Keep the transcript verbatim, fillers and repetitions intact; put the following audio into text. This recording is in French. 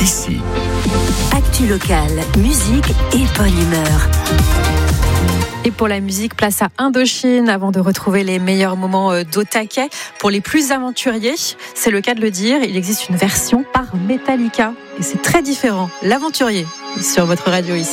ici. Actu locale, musique et bonne humeur. Et pour la musique, place à Indochine avant de retrouver les meilleurs moments d'au taquet. Pour les plus aventuriers, c'est le cas de le dire, il existe une version par Metallica et c'est très différent. L'aventurier sur votre radio ici.